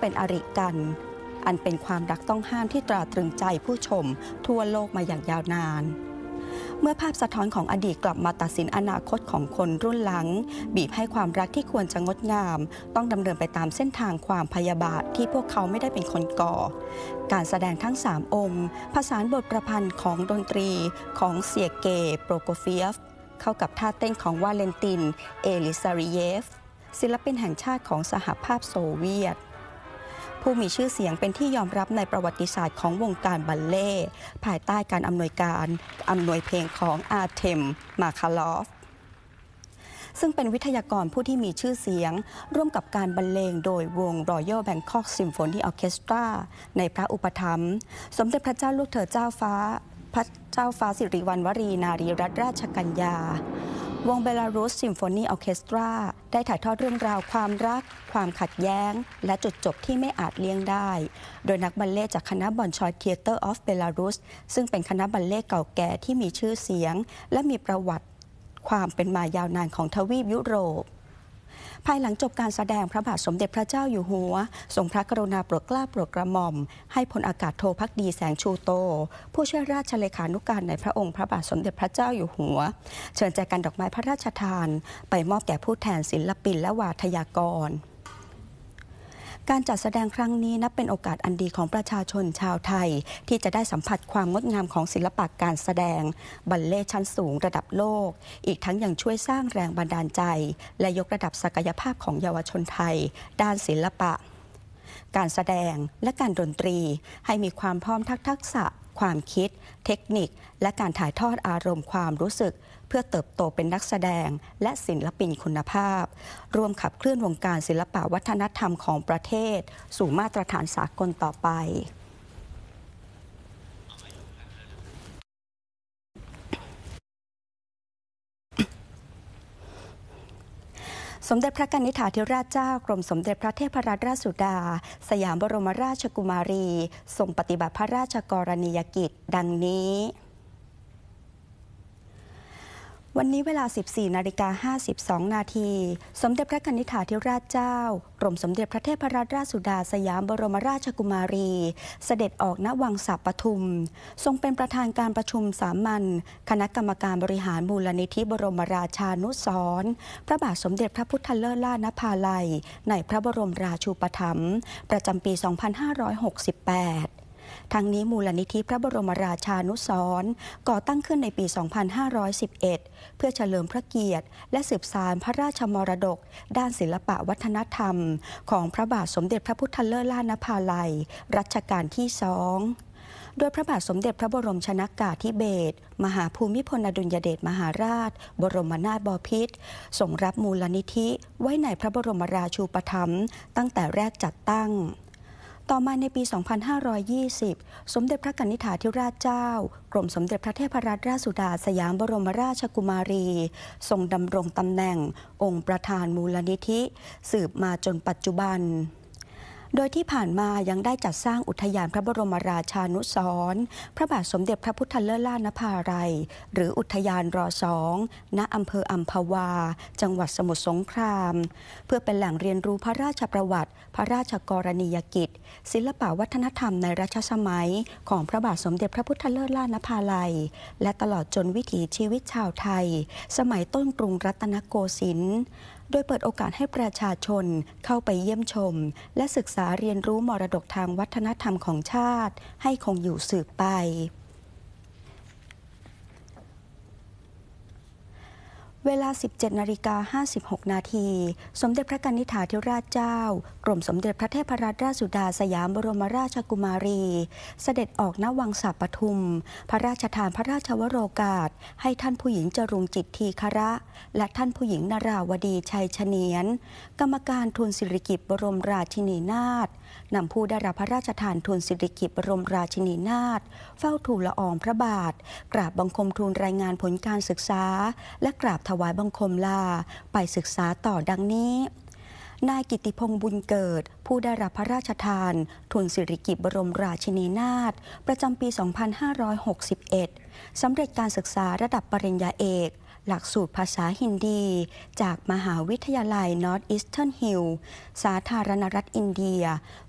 เป็นอริกันอันเป็นความรักต้องห้ามที่ตราตรึงใจผู้ชมทั่วโลกมาอย่างยาวนานเมื่อภาพสะท้อนของอดีตกลับมาตัดสินอนาคตของคนรุ่นหลังบีบให้ความรักที่ควรจะงดงามต้องดำเนินไปตามเส้นทางความพยาบาทที่พวกเขาไม่ได้เป็นคนก่อการแสดงทั้ง3องค์ผสานบทประพันธ์ของดนตรีของเซียเกโปรโกเฟียฟเข้ากับท่าเต้นของวาเลนตินเอลิซาริเยฟศิลปินแห่งชาติของสหภาพโซเวียตผู้มีชื่อเสียงเป็นที่ยอมรับในประวัติศาสตร์ของวงการบัลเล่ต์ภายใต้การอำนวยเพลงของอาร์เทม มาคาลอฟซึ่งเป็นวิทยากรผู้ที่มีชื่อเสียงร่วมกับการบรรเลงโดยวง Royal Bangkok Symphony Orchestra ในพระอุปถัมภ์สมเด็จพระเจ้าลูกเธอเจ้าฟ้าสิริวัณวรีนารีรัตนราชกัญญาวงเบลารุสซิมโฟนีออร์เคสตราได้ถ่ายทอดเรื่องราวความรักความขัดแย้งและจุดจบที่ไม่อาจเลี่ยงได้โดยนักบัลเล่ต์จากคณะบอนชอยเทียเตอร์ออฟเบลารุสซึ่งเป็นคณะบัลเล่ต์เก่าแก่ที่มีชื่อเสียงและมีประวัติความเป็นมายาวนานของทวีปยุโรปภายหลังจบการแสดงพระบาทสมเด็จพระเจ้าอยู่หัวทรงพระกรุณาโปรดเกล้าโปรดกระหม่อมให้พลอากาศโทภักดีแสงชูโตผู้ช่วยราชเลขานุการในพระองค์พระบาทสมเด็จพระเจ้าอยู่หัวเชิญแจกันดอกไม้พระราชทานไปมอบแก่ผู้แทนศิลปินและวาทยากรการจัดแสดงครั้งนี้นับเป็นโอกาสอันดีของประชาชนชาวไทยที่จะได้สัมผัสความงดงามของศิลปะการแสดงบัลเล่ต์ชั้นสูงระดับโลกอีกทั้งยังช่วยสร้างแรงบันดาลใจและยกระดับศักยภาพของเยาวชนไทยด้านศิลปะการแสดงและการดนตรีให้มีความพร้อมทั้งทักษะความคิดเทคนิคและการถ่ายทอดอารมณ์ความรู้สึกเพื่อเติบโตเป็นนักแสดงและศิลปินคุณภาพร่วมขับเคลื่อนวงการศิลปวัฒนธรรมของประเทศสู่มาตรฐานสากลต่อไปสมเด็จพระกนิษฐาธิราชเจ้ากรมสมเด็จพระเทพรัตนราชสุดาสยามบรมราชกุมารีทรงปฏิบัติพระราชกรณียกิจดังนี้วันนี้เวลา 14:52 นาทีสมเด็จพระกนิษฐาธิราชเจ้ากรมสมเด็จพระเทพรัตนราชสุดาสยามบรมราชกุมารีเสด็จออกณวังสะปทุมทรงเป็นประธานการประชุมสามัญคณะกรรมการบริหารมูลนิธิบรมราชานุสรณ์พระบาทสมเด็จพระพุทธเลิศล่านภาลัยในพระบรมราชูปถัมภ์ประจำปี 2568ทั้งนี้มูลนิธิพระบรมราชานุสรณ์ก่อตั้งขึ้นในปี 2511 เพื่อเฉลิมพระเกียรติและสืบสานพระราชมรดกด้านศิลปะวัฒนธรรมของพระบาทสมเด็จพระพุทธเลิศล่านภาลัยรัชกาลที่ 2โดยพระบาทสมเด็จพระบรมชนกาธิเบศรมหาภูมิพลอดุลยเดชมหาราชบรมนาถบพิตรทรงรับมูลนิธิไว้ในพระบรมราชูปถัมภ์ตั้งแต่แรกจัดตั้งต่อมาในปี 2520 สมเด็จพระกนิษฐาธิราชเจ้ากรมสมเด็จพระเทพรัตนราชสุดาสยามบรมราชกุมารีทรงดำรงตำแหน่งองค์ประธานมูลนิธิสืบมาจนปัจจุบันโดยที่ผ่านมายังได้จัดสร้างอุทยานพระบรมราชานุสรณ์พระบาทสมเด็จพระพุทธเลิศล่านภาลัยหรืออุทยานร.2 ณ อำเภออัมพวาจังหวัดสมุทรสงครามเพื่อเป็นแหล่งเรียนรู้พระราชประวัติพระราชกรณียกิจศิลปวัฒนธรรมในรัชสมัยของพระบาทสมเด็จพระพุทธเลิศล่านภาลัยและตลอดจนวิถีชีวิตชาวไทยสมัยต้นกรุงรัตนโกสินทร์โดยเปิดโอกาสให้ประชาชนเข้าไปเยี่ยมชมและศึกษาเรียนรู้มรดกทางวัฒนธรรมของชาติให้คงอยู่สืบไปเวลา 17:56 นาทีสมเด็จพระกนิษฐาธิราชเจ้ากรมสมเด็จพระเทพรัตนราชสุดาสยามบรมราชกุมารีเสด็จออกณวังสะปทุมพระราชทานพระราชวโรกาสให้ท่านผู้หญิงจรุงจิตทีฆระและท่านผู้หญิงนราวดีชัยเฉนียนกรรมการทูลสิริกิติ์บรมราชินีนาถนำผู้ได้รับพระราชทานทูลสิริกิติ์บรมราชินีนาถเฝ้าทูลละอองพระบาทกราบบังคมทูลรายงานผลการศึกษาและกราบถวายบังคมลาไปศึกษาต่อดังนี้นายกิติพงษ์บุญเกิดผู้ได้รับพระราชทานทุนสิริกิติ์บรมราชินีนาถประจำปี 2561 สำเร็จการศึกษาระดับปริญญาเอกหลักสูตรภาษาฮินดีจากมหาวิทยาลัย North Eastern Hill สาธารณรัฐอินเดีย